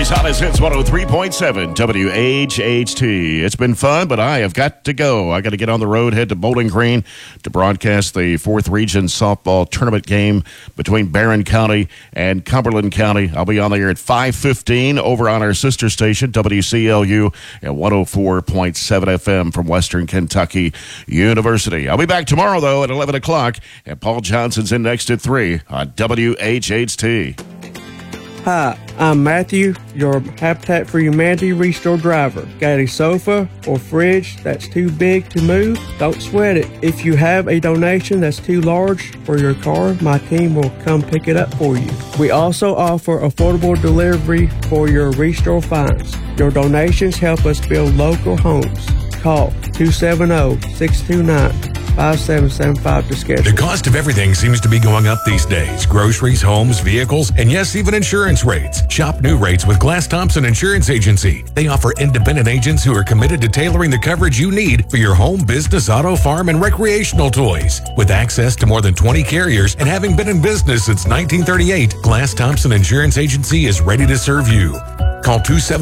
Country's hottest hits, 103.7 WHHT. It's been fun, but I have got to go. I got to get on the road, head to Bowling Green to broadcast the 4th Region softball tournament game between Barron County and Cumberland County. I'll be on there at 5:15 over on our sister station, WCLU, at 104.7 FM from Western Kentucky University. I'll be back tomorrow, though, at 11 o'clock, and Paul Johnson's in next at 3 on WHHT. Hi, I'm Matthew, your Habitat for Humanity Restore driver. Got a sofa or fridge that's too big to move? Don't sweat it. If you have a donation that's too large for your car, my team will come pick it up for you. We also offer affordable delivery for your Restore finds. Your donations help us build local homes. Call 270-629-5775 to schedule. The cost of everything seems to be going up these days. Groceries, homes, vehicles, and yes, even insurance rates. Shop new rates with Glass Thompson Insurance Agency. They offer independent agents who are committed to tailoring the coverage you need for your home, business, auto, farm, and recreational toys. With access to more than 20 carriers and having been in business since 1938, Glass Thompson Insurance Agency is ready to serve you. Call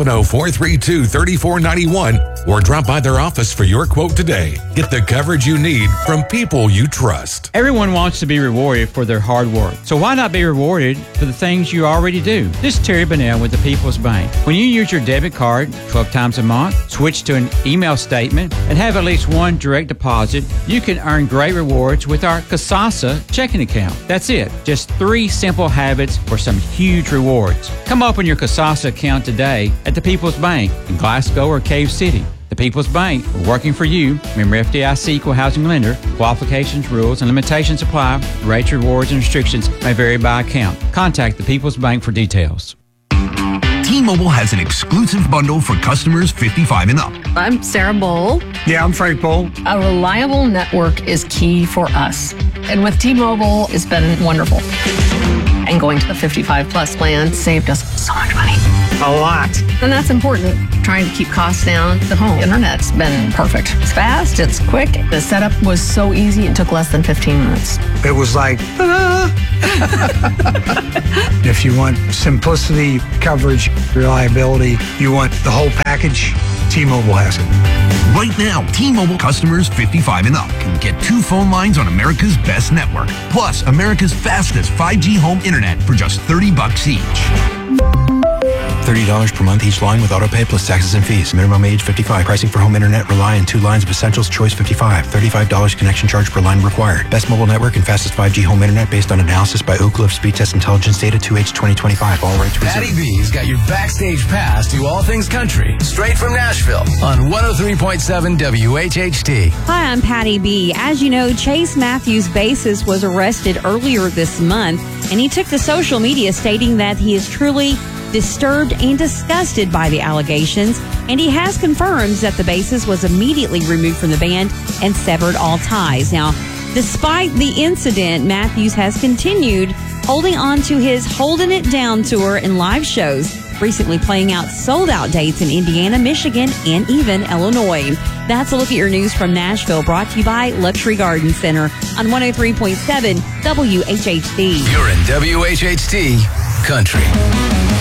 270-432-3491 or drop by their office for your quote today. Get the coverage you need from people you trust. Everyone wants to be rewarded for their hard work. So why not be rewarded for the things you already do? This is Terry Bunnell with the People's Bank. When you use your debit card 12 times a month, switch to an email statement, and have at least one direct deposit, you can earn great rewards with our Kasasa checking account. That's it. Just 3 simple habits for some huge rewards. Come open your Kasasa account today at the People's Bank in Glasgow or Cave City. The People's Bank, we're working for you. Member FDIC equal housing lender. Qualifications, rules, and limitations apply. Rates, rewards, and restrictions may vary by account. Contact the People's Bank for details. T-Mobile has an exclusive bundle for customers 55 and up. I'm Sarah Bowl. Yeah, I'm Frank Bowl. A reliable network is key for us. And with T-Mobile, it's been wonderful. And going to the 55 plus plan saved us so much money. A lot. And that's important. Trying to keep costs down. The home internet's been perfect. It's fast, it's quick. The setup was so easy, it took less than 15 minutes. It was like, If you want simplicity, coverage, reliability, you want the whole package, T-Mobile has it. Right now, T-Mobile customers 55 and up can get 2 phone lines on America's best network, plus America's fastest 5G home internet for just $30 each. $30 per month each line with autopay plus taxes and fees. Minimum age 55. Pricing for home internet rely on 2 lines of Essentials Choice 55. $35 connection charge per line required. Best mobile network and fastest 5G home internet based on analysis by Ookla of Speed Test Intelligence Data 2H 2025. All rights reserved. Patty B's got your backstage pass to all things country, straight from Nashville on 103.7 WHHT. Hi, I'm Patty B. As you know, Chase Matthews, bassist, was arrested earlier this month, and he took to social media stating that he is truly disturbed and disgusted by the allegations, and he has confirmed that the bassist was immediately removed from the band and severed all ties. Now, despite the incident, Matthews has continued holding on to his Holding It Down tour and live shows, recently playing out sold-out dates in Indiana, Michigan, and even Illinois. That's a look at your news from Nashville, brought to you by Luxury Garden Center on 103.7 WHHT. You're in WHHT Country.